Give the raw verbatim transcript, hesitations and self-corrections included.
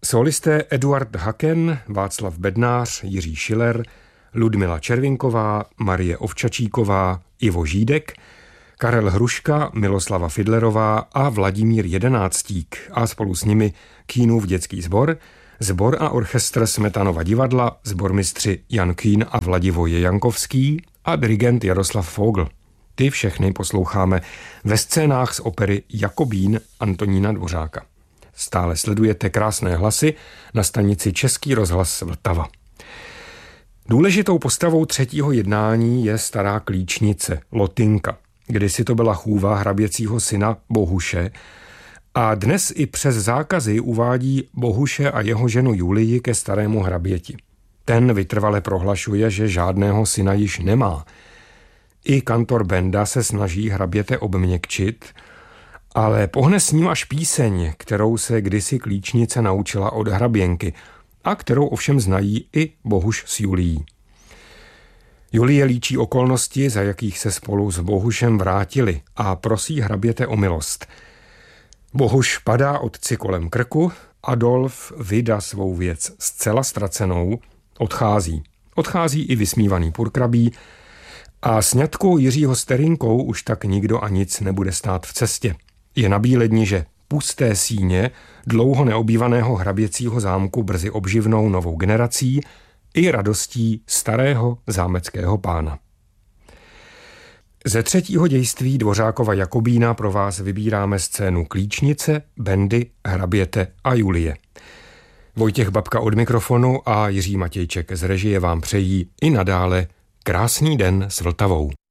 Solisté Eduard Haken, Václav Bednář, Jiří Schiller, Ludmila Červinková, Marie Ovčačíková, Ivo Žídek, Karel Hruška, Miloslava Fidlerová a Vladimír Jedenáctík a spolu s nimi Kínův dětský sbor, sbor a orchestr Smetanova divadla, sbormistři Jan Kín a Vladivoje Jankovský a dirigent Jaroslav Fogl. Ty všechny posloucháme ve scénách z opery Jakobín Antonína Dvořáka. Stále sledujete Krásné hlasy na stanici Český rozhlas Vltava. Důležitou postavou třetího jednání je stará klíčnice, Lotinka. Kdysi to byla chůva hraběcího syna Bohuše a dnes i přes zákazy uvádí Bohuše a jeho ženu Julii ke starému hraběti. Ten vytrvale prohlašuje, že žádného syna již nemá. I kantor Benda se snaží hraběte obměkčit, ale pohne s ním až píseň, kterou se kdysi klíčnice naučila od hraběnky a kterou ovšem znají i Bohuš s Julií. Julie líčí okolnosti, za jakých se spolu s Bohušem vrátili a prosí hraběte o milost. Bohuš padá otci kolem krku, Adolf vydá svou věc zcela ztracenou, odchází. Odchází i vysmívaný purkrabí a sňatku Jiřího s Terinkou už tak nikdo a nic nebude stát v cestě. Je nabíledni, že pusté síně dlouho neobývaného hraběcího zámku brzy obživnou novou generací i radostí starého zámeckého pána. Ze třetího dějství Dvořákova Jakobína pro vás vybíráme scénu Klíčnice, Bendy, hraběte a Julie. Vojtěch Babka od mikrofonu a Jiří Matějček z režie vám přejí i nadále krásný den s Vltavou.